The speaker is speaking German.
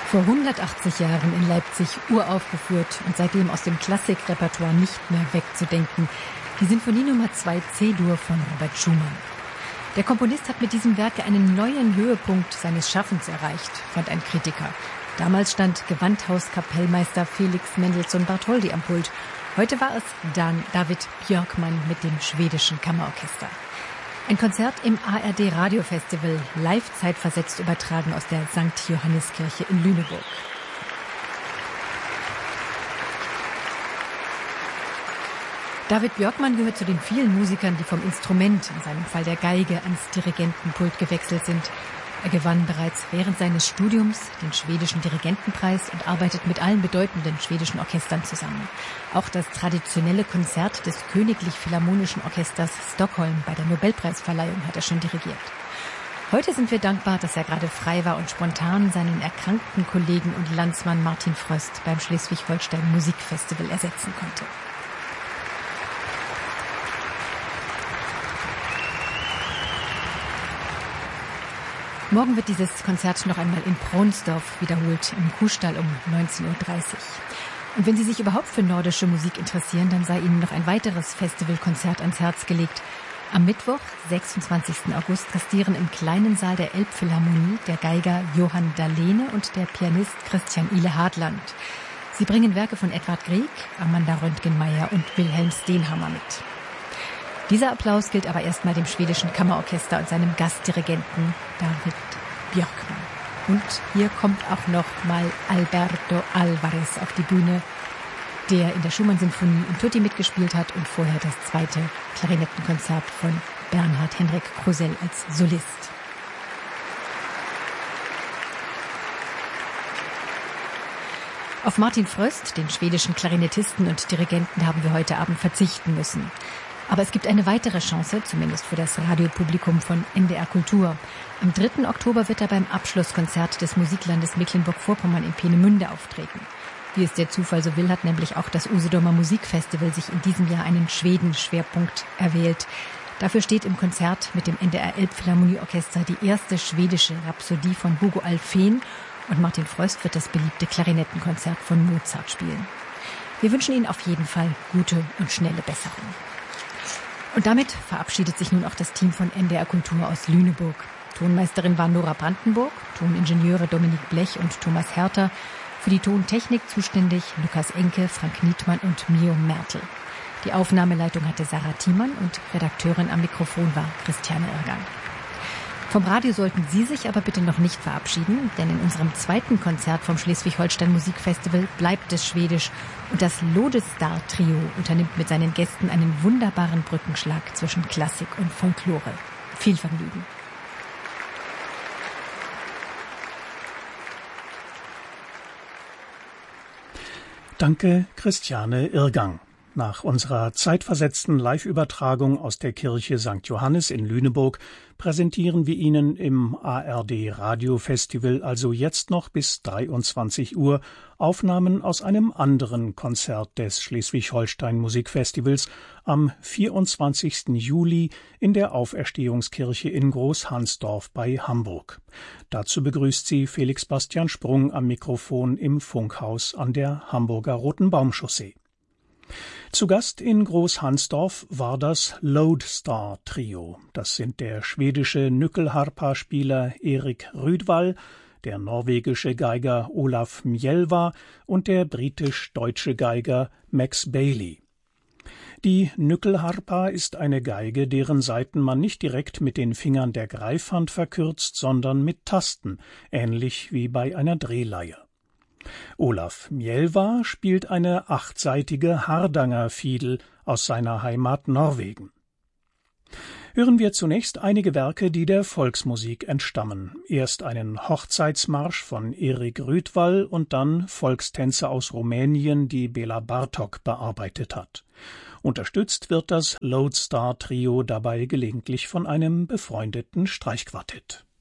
Vor 180 Jahren in Leipzig uraufgeführt und seitdem aus dem Klassikrepertoire nicht mehr wegzudenken. Die Sinfonie Nummer 2 C-Dur von Robert Schumann. Der Komponist hat mit diesem Werk einen neuen Höhepunkt seines Schaffens erreicht, fand ein Kritiker. Damals stand Gewandhauskapellmeister Felix Mendelssohn Bartholdy am Pult. Heute war es David Björkman mit dem schwedischen Kammerorchester. Ein Konzert im ARD Radiofestival, live zeitversetzt übertragen aus der St. Johanniskirche in Lüneburg. David Björkman gehört zu den vielen Musikern, die vom Instrument, in seinem Fall der Geige, ans Dirigentenpult gewechselt sind. Er gewann bereits während seines Studiums den schwedischen Dirigentenpreis und arbeitet mit allen bedeutenden schwedischen Orchestern zusammen. Auch das traditionelle Konzert des Königlich Philharmonischen Orchesters Stockholm bei der Nobelpreisverleihung hat er schon dirigiert. Heute sind wir dankbar, dass er gerade frei war und spontan seinen erkrankten Kollegen und Landsmann Martin Fröst beim Schleswig-Holstein Musikfestival ersetzen konnte. Morgen wird dieses Konzert noch einmal in Pronsdorf wiederholt, im Kuhstall um 19.30 Uhr. Und wenn Sie sich überhaupt für nordische Musik interessieren, dann sei Ihnen noch ein weiteres Festivalkonzert ans Herz gelegt. Am Mittwoch, 26. August, gastieren im kleinen Saal der Elbphilharmonie der Geiger Johann Dahlene und der Pianist Christian Ile Hartland. Sie bringen Werke von Edvard Grieg, Amanda Röntgenmeier und Wilhelm Stenhammar mit. Dieser Applaus gilt aber erstmal dem schwedischen Kammerorchester und seinem Gastdirigenten David Björkman. Und hier kommt auch noch mal Alberto Alvarez auf die Bühne, der in der Schumann-Sinfonie in Tutti mitgespielt hat und vorher das zweite Klarinettenkonzert von Bernhard Henrik Krusell als Solist. Auf Martin Fröst, den schwedischen Klarinettisten und Dirigenten, haben wir heute Abend verzichten müssen. Aber es gibt eine weitere Chance, zumindest für das Radiopublikum von NDR Kultur. Am 3. Oktober wird er beim Abschlusskonzert des Musiklandes Mecklenburg-Vorpommern in Peenemünde auftreten. Wie es der Zufall so will, hat nämlich auch das Usedomer Musikfestival sich in diesem Jahr einen Schweden-Schwerpunkt erwählt. Dafür steht im Konzert mit dem NDR Elbphilharmonieorchester die erste schwedische Rhapsodie von Hugo Alfvén und Martin Fröst wird das beliebte Klarinettenkonzert von Mozart spielen. Wir wünschen Ihnen auf jeden Fall gute und schnelle Besserung. Und damit verabschiedet sich nun auch das Team von NDR Kultur aus Lüneburg. Tonmeisterin war Nora Brandenburg, Toningenieure Dominik Blech und Thomas Herter. Für die Tontechnik zuständig Lukas Enke, Frank Nietmann und Mio Mertel. Die Aufnahmeleitung hatte Sarah Thiemann und Redakteurin am Mikrofon war Christiane Irgang. Vom Radio sollten Sie sich aber bitte noch nicht verabschieden, denn in unserem zweiten Konzert vom Schleswig-Holstein Musikfestival bleibt es schwedisch und das Lodestar-Trio unternimmt mit seinen Gästen einen wunderbaren Brückenschlag zwischen Klassik und Folklore. Viel Vergnügen. Danke, Christiane Irgang. Nach unserer zeitversetzten Live-Übertragung aus der Kirche St. Johannes in Lüneburg präsentieren wir Ihnen im ARD Radiofestival also jetzt noch bis 23 Uhr Aufnahmen aus einem anderen Konzert des Schleswig-Holstein Musikfestivals am 24. Juli in der Auferstehungskirche in Großhansdorf bei Hamburg. Dazu begrüßt Sie Felix Bastian Sprung am Mikrofon im Funkhaus an der Hamburger Roten Baumchaussee. Zu Gast in Großhansdorf war das Lodestar Trio. Das sind der schwedische Nyckelharpa-Spieler Erik Rydwall, der norwegische Geiger Olaf Mjelva und der britisch-deutsche Geiger Max Bailey. Die Nyckelharpa ist eine Geige, deren Saiten man nicht direkt mit den Fingern der Greifhand verkürzt, sondern mit Tasten, ähnlich wie bei einer Drehleihe. Olaf Mjelva spielt eine 8-saitige Hardanger-Fiedel aus seiner Heimat Norwegen. Hören wir zunächst einige Werke, die der Volksmusik entstammen. Erst einen Hochzeitsmarsch von Erik Rydwall und dann Volkstänze aus Rumänien, die Bela Bartok bearbeitet hat. Unterstützt wird das Lodestar Trio dabei gelegentlich von einem befreundeten Streichquartett.